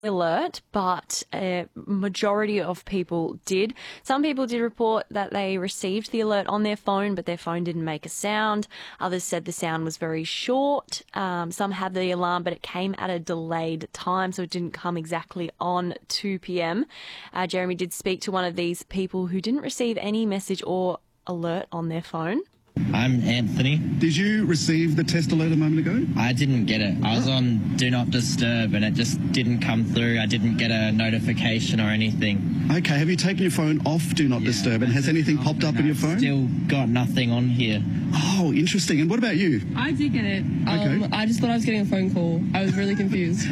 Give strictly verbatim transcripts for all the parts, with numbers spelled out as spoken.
alert, but a majority of people did. Some people did report that they received the alert on their phone, but their phone didn't make a sound. Others said the sound was very short. Um, some had the alarm, but it came at a delayed time, so it didn't come exactly on two p.m. Uh, Jeremy did speak to one of these people who didn't receive any message or alert on their phone. I'm Anthony. Did you receive the test alert a moment ago? I didn't get it. I was on Do Not Disturb and it just didn't come through. I didn't get a notification or anything. Okay, have you taken your phone off Do Not Yeah, Disturb and has anything popped up in your phone? Still got nothing on here. Oh, interesting. And what about you? I did get it. Okay. Um, I just thought I was getting a phone call. I was really confused.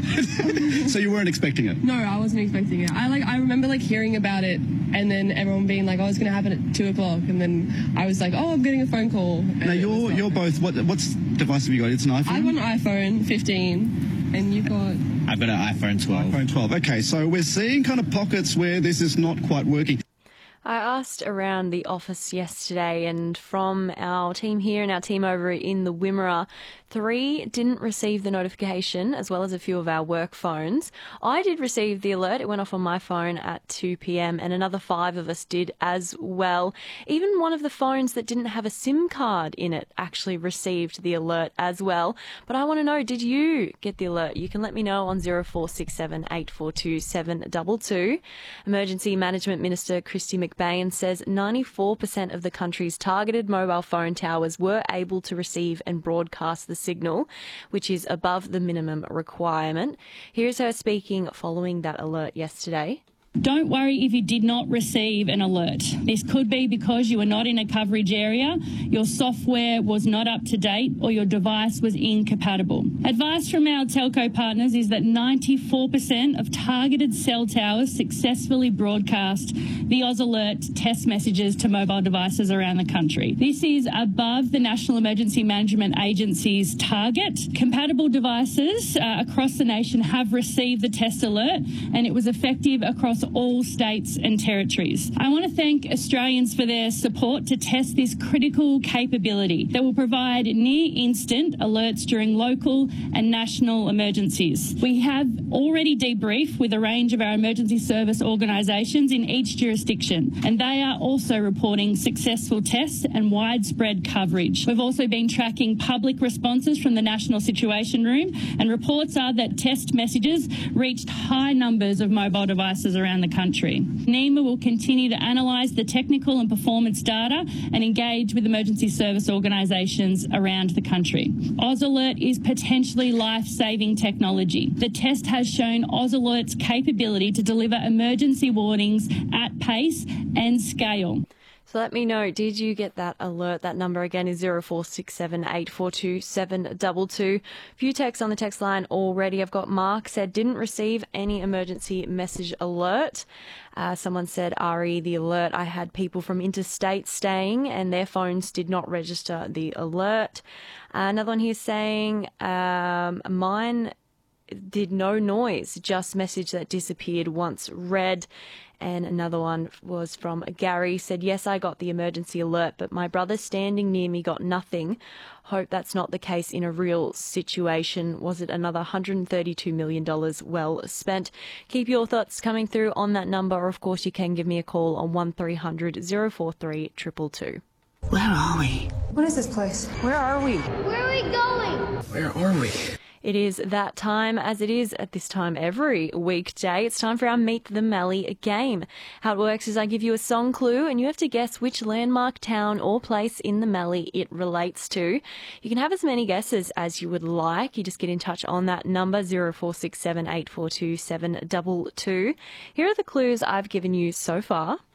So you weren't expecting it? No, I wasn't expecting it. I like I remember like hearing about it and then everyone being like, oh, it's going to happen at two o'clock. And then I was like, oh, I'm getting a phone call. And Now, you're you're both, what what's device have you got? It's an iPhone? I've got an iPhone fifteen and you've got... I've got an iPhone twelve. iPhone twelve. Okay, so we're seeing kind of pockets where this is not quite working. I asked around the office yesterday, and from our team here and our team over in the Wimmera, three didn't receive the notification, as well as a few of our work phones. I did receive the alert. It went off on my phone at two p.m, and another five of us did as well. Even one of the phones that didn't have a SIM card in it actually received the alert as well. But I want to know, did you get the alert? You can let me know on zero four six seven, eight four two, seven two two. Emergency Management Minister Kristy McBain says ninety-four percent of the country's targeted mobile phone towers were able to receive and broadcast the signal, which is above the minimum requirement. Here's her speaking following that alert yesterday. Don't worry if you did not receive an alert. This could be because you were not in a coverage area, your software was not up to date, or your device was incompatible. Advice from our telco partners is that ninety-four percent of targeted cell towers successfully broadcast the Oz Alert test messages to mobile devices around the country. This is above the National Emergency Management Agency's target. Compatible devices uh, across the nation have received the test alert, and it was effective across all states and territories. I want to thank Australians for their support to test this critical capability that will provide near instant alerts during local and national emergencies. We have already debriefed with a range of our emergency service organisations in each jurisdiction, and they are also reporting successful tests and widespread coverage. We've also been tracking public responses from the National Situation Room, and reports are that test messages reached high numbers of mobile devices around the country. NEMA will continue to analyse the technical and performance data and engage with emergency service organisations around the country. Oz Alert is potentially life-saving technology. The test has shown Oz Alert's capability to deliver emergency warnings at pace and scale. So let me know, did you get that alert? That number again is zero four six seven, eight four two, seven two two. Few texts on the text line already. I've got Mark said, didn't receive any emergency message alert. Uh, someone said, Ari, the alert. I had people from interstate staying and their phones did not register the alert. Uh, another one here saying, um, mine did no noise, just message that disappeared once read. And another one was from Gary, said, yes, I got the emergency alert, but my brother standing near me got nothing. Hope that's not the case in a real situation. Was it another one hundred thirty-two million dollars well spent? Keep your thoughts coming through on that number, or of course you can give me a call on one three hundred, zero four three, two two two. Where are we? What is this place? Where are we? Where are we going? Where are we? It is that time, as it is at this time every weekday. It's time for our Meet the Mallee game. How it works is I give you a song clue and you have to guess which landmark, town or place in the Mallee it relates to. You can have as many guesses as you would like. You just get in touch on that number, zero four six seven, eight four two, seven two two. Here are the clues I've given you so far.